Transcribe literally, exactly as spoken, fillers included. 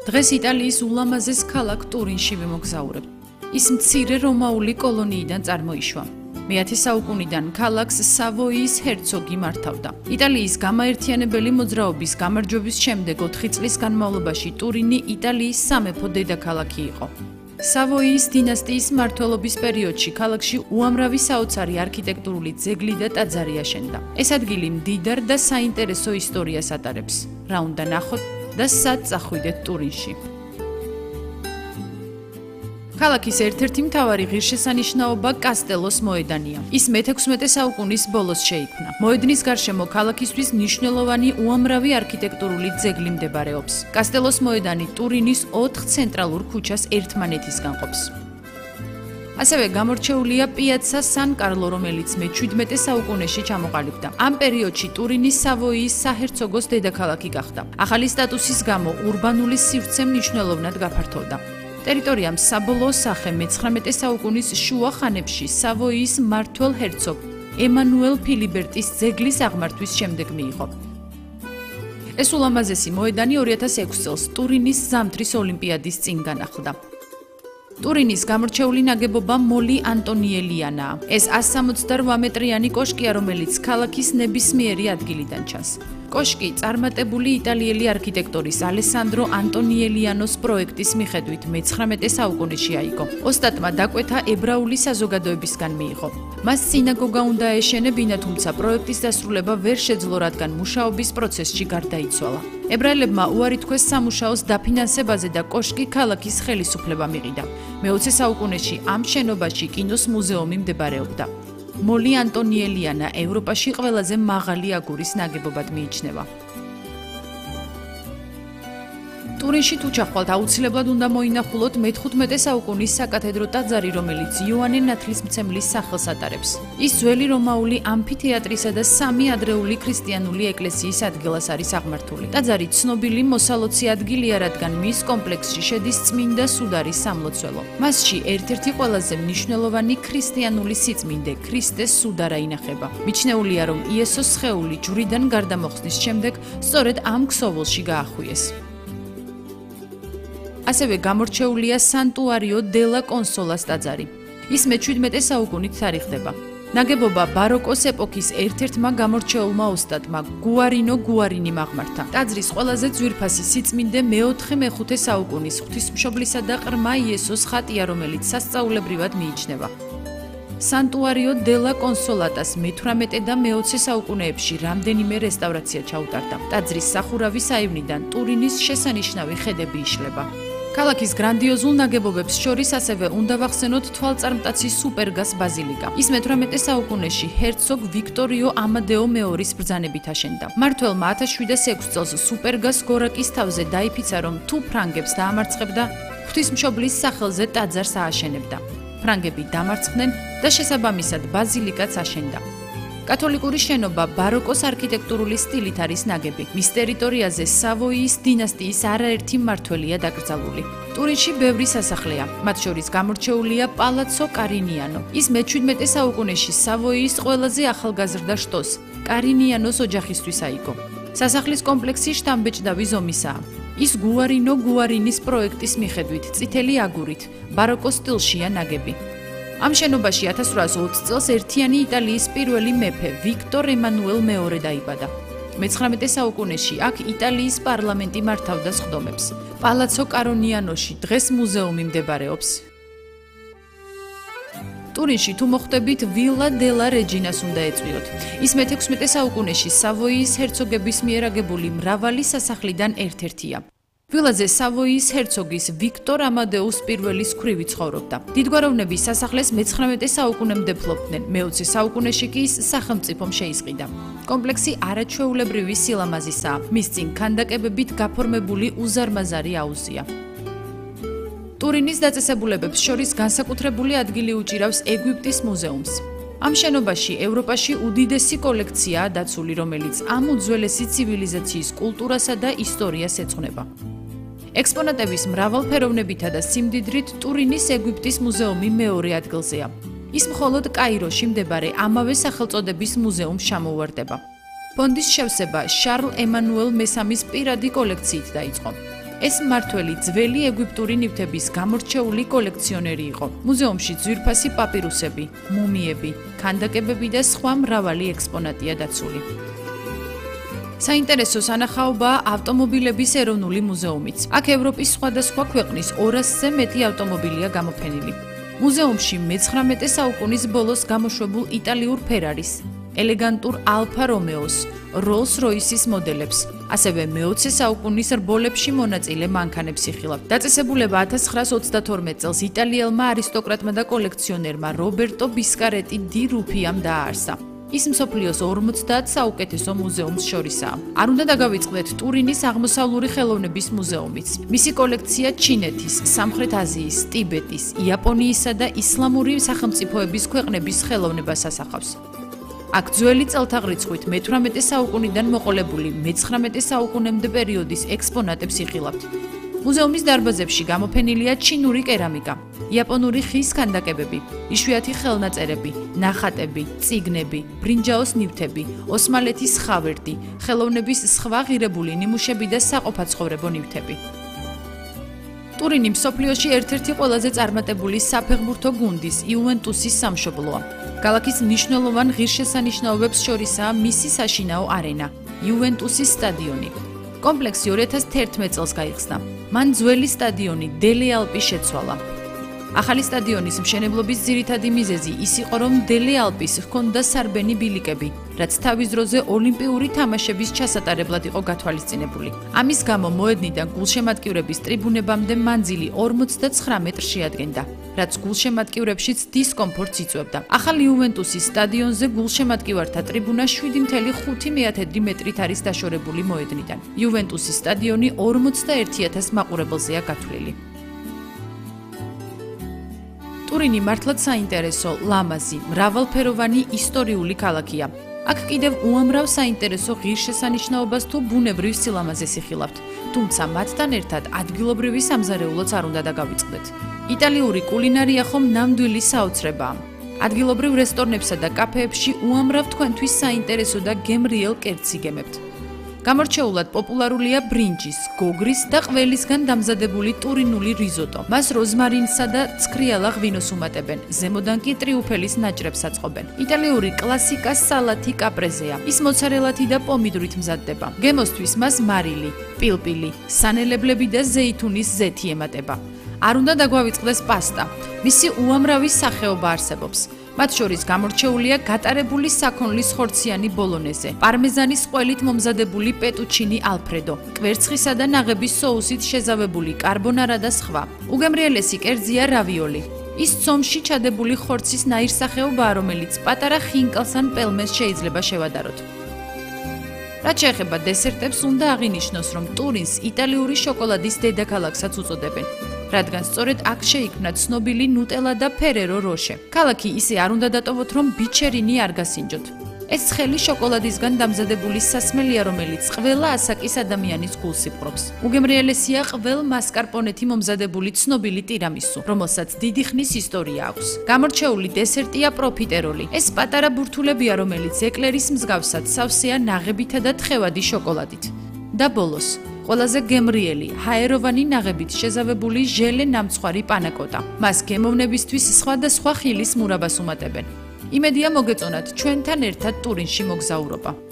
დღეს იტალიის ულამაზეს ქალაქ ტურინში ვიმოგზაურებთ. ის მცირე რომაული კოლონიიდან წარმოიშვა. მეათე საუკუნიდან ქალაქს სავოიის ჰერცოგი მართავდა. იტალიის გამაერთიანებელი მოძრაობის გამარჯვების შემდეგ ოთხი წლის განმავლობაში ტურინი იტალიის სამეფო დედაქალაქი იყო. სავოიის დინასტიის მმართველობის პერიოდში ქალაქში უამრავი საოცარი არქიტექტურული ძეგლი და ტაძარი აშენდა. ეს ადგილი მდიდარ და საინტერესო ისტორიას ატარებს. რა უნდა ნახოთ და სად წახვიდეთ ტურინში. ქალაქის ერთ-ერთი მთავარი ღირსშესანიშნაობა კასტელოს მოედანია. ის მეთექვსმეტე საუკუნის ბოლოს შეიქმნა. მოედნის გარშემო ქალაქისთვის მნიშვნელოვანი უამრავი არქიტექტურული ძეგლი მდებარეობს. კასტელოს მოედანი ტურინის ოთხ ცენტრალურ ქუჩას ერთმანეთისგან ყოფს. ასევე გამორჩეულია პიაცა სან კარლო, რომელიც მეჩვიდმეტე საუკუნეში ჩამოყალიბდა. ამ პერიოდში ტურინი სავოიის საჰერცოგოს დედაქალაქი გახდა. ახალი სტატუსის გამო ურბანული სივრცე მნიშვნელოვნად გაფართოვდა. ტერიტორიამ საბოლოო სახე მეცხრამეტე საუკუნის შუა ხანებში სავოიის მმართველ ჰერცოგ ემანუელ ფილიბერტის ძეგლის აღმართვის შემდეგ მიიღო. ეს ულამაზესი მოედანი ორი ათას ექვსი წელს ტურინის ზამთრის ოლიმპიადის წინ განახლდა. ტურინის გამორჩეული ნაგებობა მოლი ანტონიელიანაა. ეს ასი სამოცდაოთხ მეტრიანი კოშკია, რომელიც ქალაქის ნებისმიერი ადგილიდან ჩანს. კოშკი წარმატებული იტალიელი არქიტექტორის ალესანდრო ანტონიელიანოს პროექტის მიხედვით მეცხრამეტე საუკუნეში აიგო. ოსტატმა დაკვეთა ებრაული საზოგადოებისგან მიიღო. მას სინაგოგა უნდა ეშენებინა, თუმცა პროექტის დასრულება ვერ შეძლო, რადგან მუშაობის პროცესში გარდაიცვალა. ებრაელებმა უარი თქვეს სამუშაოს დაფინანსებაზე და კოშკი ქალაქის ხელისუფლებამ იყიდა. მეოცე საუკუნეში ამ შენობაში კინოს მუზეუმი მდებარეობდა. მოლი ანტონიელიანა ევროპაში ყველაზე მაღალი აგურის ნაგებობად მიიჩნევა. ტურინში თუ ჩახვალთ, აუცილებლად უნდა მოინახულოთ მეთხუთმეტე საუკუნის საკათედრო ტაძარი, რომელიც იოანე ნათლისმცემლის სახელს ატარებს. ის ძველი რომაული ამფითეატრისა და სამი ადრეული ქრისტიანული ეკლესიის ადგილას არის აღმართული. ტაძარი ცნობილი მოსალოცი ადგილია, რადგან მის კომპლექსში შედის წმინდა სუდარის სამლოცველო. მასში ერთ-ერთი ყველაზე მნიშვნელოვანი ქრისტიანული სიწმინდე, ქრისტეს სუდარა ინახება. მიჩნეულია, რომ იესოს სხეული ჯვრიდან გარდამოხსნის შემდეგ სწორედ ამ ქსოვილში გაახვიეს. ასევე გამორჩეულია სანტუარიო დელა კონსოლას ტაძარი. ის მეჩვიდმეტე საუკუნით თარიღდება. ნაგებობა ბაროკოს ეპოქის ერთ-ერთმა გამორჩეულმა ოსტატმა გუარინო გუარინიმ აღმართა. ტაძრის ყველაზე ძვირფასი სიწმინდე მეოთხე მეხუთე საუკუნის ღვთისმშობლისა და ყრმა იესოს ხატია, რომელიც სასწაულებრივად მიიჩნევა. სანტუარიო დელა კონსოლატას მეთვრამეტე და მეოცე საუკუნეებში რამდენიმე რესტავრაცია ჩაუტარდა. ტაძრის სახურავის აივნიდან ტურინის შესანიშნავი ხედები იშლება. ქალაქის გრანდიოზულ ნაგებობებს შორის ასევე უნდა ვახსენოთ თვალწარმტაცი სუპერგას ბაზილიკა. ის მეთვრამეტე საუკუნეში ჰერცოგ ვიქტორიო ამადეო მეორის ბრძანებით აშენდა. მმართველმა ათას შვიდას ექვსი წელს სუპერგას გორაკის თავზე დაიფიცა, რომ თუ ფრანგებს დაამარცხებდა, ღვთისმშობლის სახელზე ტაძარს ააშენებდა. ფრანგები დამარცხდნენ და შესაბამისად ბაზილიკაც აშენდა. კათოლიკური შენობა ბაროკოს არქიტექტურული სტილით არის ნაგები. მის ტერიტორიაზე სავოიის დინასტიის არაერთი მმართველია დაკრძალული. ტურინში ბევრი სასახლეა, მათ შორის გამორჩეულია პალაცო კარინიანო. ის მეჩვიდმეტე საუკუნეში სავოიის ყველაზე ახალგაზრდა შტოს, კარინიანოს ოჯახისთვის აიგო. სასახლის კომპლექსი შთამბეჭდავი ზომისაა. ის გუარინო გუარინის პროექტის მიხედვით წითელი აგურით, ბაროკოს სტილშია ნაგები. ამ შენობაში ათას რვაას ოცი წელს ერთიანი იტალიის პირველი მეფე ვიქტორ ემანუელ მეორე დაიბადა. მეცხრამეტე საუკუნეში აქ იტალიის პარლამენტი მართავდა სხდომებს. პალაცო კარინიანოში დღეს მუზეუმი მდებარეობს. ტურინში თუ მოხვდებით, ვილა დელა რეჯინას უნდა ეწვიოთ. ის მეთექვსმეტე საუკუნეში სავოიის ჰერცოგების მიერ აგებული მრავალი სასახლიდან ერთ-ერთია. ვილაზე სავოიის ჰერცოგის ვიქტორ ამადეუს პირველის ქვრივი ცხოვრობდა. დიდგვაროვნები სასახლეს მეცხრამეტე საუკუნემდე ფლობდნენ, მეოცე საუკუნეში კი ის სახელმწიფომ შეიზღიდა. კომპლექსი არაჩვეულებრივი სილამაზისაა, მის წინ ქანდაკებებით გაფორმებული უზარმაზარი აუზია. ტურინის დაწესებულებებს შორის განსაკუთრებული ადგილი უჭირავს ეგვიპტის მუზეუმს. ამ შენობაში ევროპაში უდიდესი კოლექციაა დაცული, რომელიც ამ უძველესი ცივილიზაციის კულტურასა და ისტორიას ეძღვნება. ექსპონატების მრავალფეროვნებითა და სიმდიდრით ტურინის ეგვიპტის მუზეუმი მეორე ადგილზეა. ის მხოლოდ კაიროში მდებარე ამავე სახელწოდების მუზეუმს ჩამოუვარდება. ფონდის შევსება შარლ ემანუელ მესამის პირადი კოლექციით დაიწყო. ეს მმართველი ძველი ეგვიპტური ნივთების გამორჩეული კოლექციონერი იყო. მუზეუმში ძვირფასი პაპირუსები, მუმიები, ქანდაკებები და სხვა მრავალი ექსპონატია დაცული. საინტერესო სანახაობაა ავტომობილების ეროვნული მუზეუმიც. აქ ევროპის სხვადასხვა ქვეყნის ორასზე მეტი ავტომობილია გამოფენილი. მუზეუმში მეცხრამეტე საუკუნის ბოლოს გამოშვებულ იტალიურ ფერარის, ელეგანტურ ალფა რომეოს, როლს როისის მოდელებს, ასევე მეოცე საუკუნის რბოლებში მონაწილე მანქანებს იხილავთ. დაწესებულება ათას ცხრაას ოცდათორმეტ წელს იტალიელმა არისტოკრატმა და კოლექციონერმა რობერტო ბისკარეტი დი რუფიამ დააარსა. ის მსოფლიოს ორმოცდაათ საუკეთესო მუზეუმს შორისაა. არ უნდა დაგავიწყდეთ ტურინის აღმოსავლური ხელოვნების მუზეუმიც. მისი კოლექცია ჩინეთის, სამხრეთ აზიის, ტიბეტის, იაპონიისა და ისლამური სახელმწიფოების ქვეყნების ხელოვნებას ასახავს. აქ ძველი წელთაღრიცხვით მეთვრამეტე საუკუნიდან მოყოლებული მეცხრამეტე საუკუნემდე პერიოდის ექსპონატებს იხილავთ. მუზეუმის დარბაზებში გამოფენილია ჩინური კერამიკა, იაპონური ხის ქანდაკებები, იშვიათი ხელნაწერები, ნახატები, წიგნები, ბრინჯაოს ნივთები, ოსმალეთის ხავერდი, ხელოვნების სხვა ღირებული ნიმუშები და საყოფაცხოვრებო ნივთები. ტურინი მსოფლიოში ერთ-ერთი ყველაზე წარმატებული საფეხბურთო გუნდის იუვენტუსის სამშობლოა. ქალაქის მნიშვნელოვან ღირსშესანიშნაობებს შორისაა მისი საშინაო არენა, იუვენტუსის სტადიონი. კომპლექსი ორი ათას თერთმეტ წელს გაიხსნა. მან ძველი სტადიონი დელე ალპი შეცვალა. ახალი სტადიონის მშენებლობის ძირითადი მიზეზი ის იყო, რომ დელე ალპის ჰქონდა სარბენი ბილიკები, რაც თავის დროზე ოლიმპიური თამაშების ჩასატარებლად იყო გათვალისწინებული. ამის გამო მოედნიდან გულშემატკივრების ტრიბუნებამდე მანძილი ორმოცდაცხრა მეტრს შეადგენდა, რაც გულშემატკივრებშიც დისკომფორტს იწვევდა. ახალ იუვენტუსის სტადიონზე გულშემატკივართა ტრიბუნა შვიდი მცდე ხუთი მეტრით არის დაშორებული მოედნიდან. იუვენტუსის სტადიონი ორმოცდაერთი ათას მაყურებელზეა გათვლილი. ტურინი მართლაც საინტერესო, ლამაზი, მრავალფეროვანი ისტორიული ქალაქია. აქ კიდევ უამრავ საინტერესო ღირსშესანიშნაობას თუ ბუნებრივ სილამაზეს იხილავთ, თუმცა მათთან ერთად ადგილობრივი სამზარეულოც არ უნდა დაგავიწყდეთ. იტალიური კულინარია ხომ ნამდვილი საოცრებაა. ადგილობრივ რესტორნებსა და კაფეებში უამრავ თქვენთვის საინტერესო და გემრიელ კერძს იგემებთ. გამორჩეულად პოპულარულია ბრინჯის, გოგრის და ყველისგან დამზადებული ტურინული რიზოტო. მას როზმარინსა და ცქრიალა ღვინოს უმატებენ, ზემოდან კი ტრიუფელის ნაჭრებს აწყობენ. იტალიური კლასიკა სალათი კაპრეზეა. ის მოცარელათი და პომიდრით მზადდება. გემოსთვის მას მარილი, პილპილი, სანელებლები და ზეითუნის ზეთი ემატება. არ უნდა დაგვავიწყდეს პასტა. მისი უამრავი სახეობა არსებობს. მათ შორის გამორჩეულია გატარებული საქონლის ხორციანი ბოლონეზე, პარმეზანის ყველით მომზადებული პეტუჩინი ალფრედო, კვერცხისა და ნაღების соусით შეზავებული კარბონარა და სხვა. უგემრიელესი კერძია რავიოლი. ის ცომში ჩადებული ხორცის ნაირსახეობაა, რომელიც პატარა ხინკალს ან პელმეს შეიძლება შევადაროთ. რაც შეეხება დესერტებს, უნდა აღინიშნოს, რომ ტურინს იტალიური შოკოლადის დედაქალაქსაც უწოდებენ. რადგან სწორედ აქ შეიქმნა ცნობილი ნუტელა და ფერერო როშე. ქალაქი ისე არ უნდა დატოვოთ, რომ ბიჩერინი არ გასინჯოთ. ეს ცხელი შოკოლადისგან დამზადებული სასმელია, რომელიც ყველა ასაკის ადამიანის გულს იპყრობს. უგემრიელესია ყველ მასკარპონეთი მომზადებული ცნობილი ტირამისუ, რომელსაც დიდი ხნის ისტორია აქვს. გამორჩეული დესერტია პროფიტეროლი. ეს პატარა ბურთულებია, რომელიც ეკლერის მსგავსად სავსეა ნაღებითა და თხევადი შოკოლადით. და ბოლოს ყველაზე გემრიელი, ჰაეროვანი ნაღებით შეზავებული ჟელე ნამცხვარი პანაკოტა. მას გემოვნებისთვის სხვადასხვა ხილის მურაბას უმატებენ. იმედია მოგეწონათ ჩვენთან ერთად ტურინში მოგზაურობა.